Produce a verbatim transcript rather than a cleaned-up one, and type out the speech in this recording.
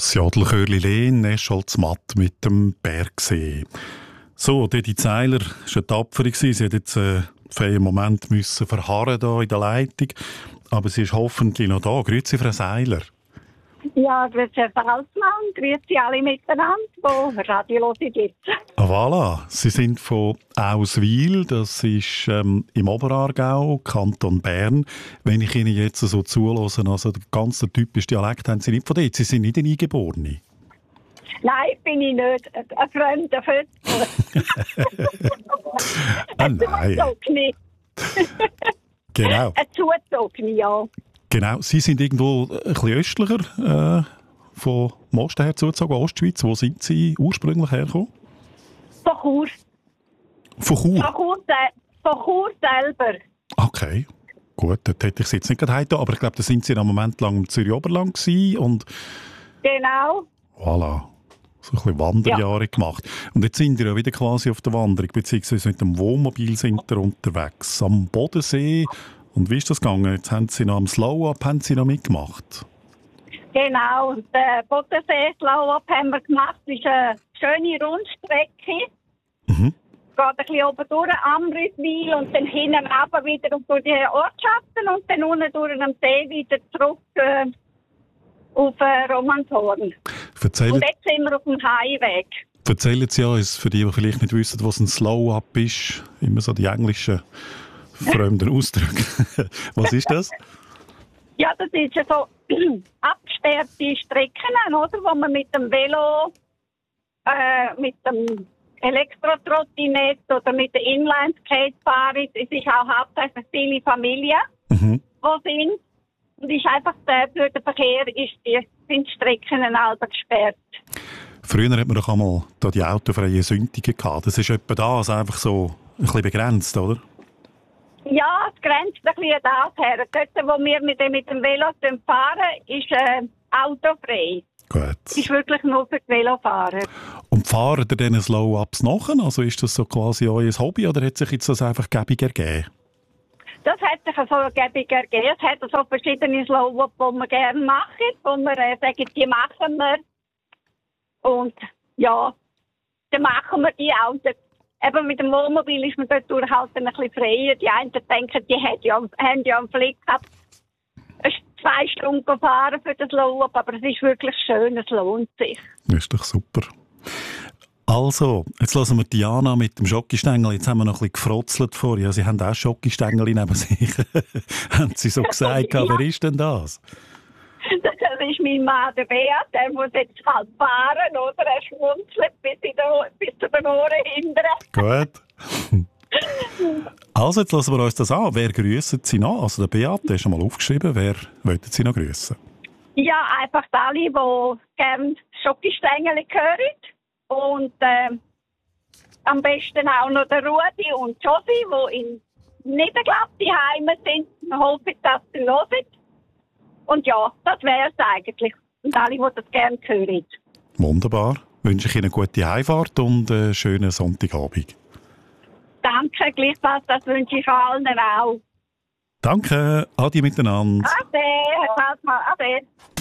Das Jodelchörli Lehn, Nescholz Matt mit dem Bergsee. So, Didi Zeiler war eine Tapfere. Sie hat jetzt äh, für einen Moment müssen verharren da in der Leitung. Aber sie ist hoffentlich noch da. Grüezi, Frau Seiler. Ja, grüezi, Herr Salzmann. Grüezi alle miteinander, die Radio hören jetzt. Ah, voilà. Sie sind von Auswil, das ist ähm, im Oberaargau, Kanton Bern. Wenn ich Ihnen jetzt so zulasse, also der ganz typische Dialekt haben Sie nicht von dort. Sie sind nicht eine Eingeborene. Nein, bin ich nicht. Ein fremder Fötter. Ah, nein. Ein Genau. Ein Zuzogene, ja. Genau. Sie sind irgendwo ein bisschen östlicher äh, von dem Osten her zugezogen, Ostschweiz. Wo sind Sie ursprünglich hergekommen? Von Chur. Von Chur? Von Chur, se- von Chur selber. Okay. Gut, dort hätte ich es jetzt nicht gerade heute, aber ich glaube, da sind Sie einen Moment lang im Zürich-Oberland gewesen und Genau. voilà. So ein bisschen Wanderjahre ja. gemacht. Und jetzt sind ihr ja wieder quasi auf der Wanderung, beziehungsweise mit dem Wohnmobil sind ihr unterwegs. Am Bodensee. Und wie ist das gegangen? Jetzt haben Sie noch am Slow-Up haben Sie noch mitgemacht. Genau. Der Bodensee-Slow-Up haben wir gemacht. Das ist eine schöne Rundstrecke. Mhm. Geht ein bisschen oben durch, Amriswil und dann hinten runter wieder durch die Ortschaften und dann unten durch den See wieder zurück äh, auf äh, Romanshorn. Erzählen, und jetzt sind wir auf dem Heimweg. Erzählen Sie uns, für die, die vielleicht nicht wissen, was ein Slow-Up ist, immer so die englischen fremden Ausdrücke. Was ist das? Ja, das ist ja so abgesperrte Strecken, oder, wo man mit dem Velo, äh, mit dem Elektrotrottinett oder mit der Inline-Skate fahren. Es ist auch hauptsächlich viele Familien, mhm. die sind. Und ist einfach der, für den Verkehr ist die, sind die Strecken alle gesperrt. Früher hat man doch einmal da die autofreien Sündigen gehabt. Das ist etwa das, einfach so ein bisschen begrenzt, oder? Ja, es grenzt ein bisschen das her. Dort, wo wir mit dem, mit dem Velo fahren, ist äh, autofrei. Gut. Ist wirklich nur für die Velofahrer. Und fahren ihr diesen Slow-Ups nach? Also ist das so quasi euer Hobby oder hat sich jetzt das einfach gäbig ergeben? Das hat sich so gäbig ergeben. Es hat so verschiedene Slow-Ups, die wir gerne machen, wo wir äh, sagen, die machen wir. Und ja, dann machen wir die auch. Eben mit dem Wohnmobil ist man dort durch halt ein bisschen freier. Die einen denken, die haben ja, haben ja einen Flick gehabt. Es ist zwei Stunden gefahren für das Slow-Up, aber es ist wirklich schön, es lohnt sich. Das ist doch super. Also, jetzt hören wir Diana mit dem Schokistängel. Jetzt haben wir noch ein bisschen gefrotzelt vorher. Ja, Sie haben auch Schokistängel neben sich. Haben Sie so gesagt, ja. Wer ist denn das? Das ist mein Mann, der Beat. Der muss jetzt halt fahren, oder? Er schmunzelt bis, in der, bis zu den Ohren hinten. Gut. Also, jetzt lassen wir uns das an. Wer grüssen Sie noch? Also, der Beat, der ist schon mal aufgeschrieben. Wer wollten Sie noch grüssen? Ja, einfach alle, die gerne Schokistängel hören. Und äh, am besten auch noch der Rudi und Josi, die in Niederglatt daheim sind. Ich hoffe, dass sie hören. Und ja, das wäre es eigentlich. Und alle, die das gerne hören. Wunderbar. Wünsche ich Ihnen eine gute Heimfahrt und einen schönen Sonntagabend. Danke, gleichfalls. Das wünsche ich allen auch. Danke. Adi miteinander. Ade, Herr Salzmann. Ade.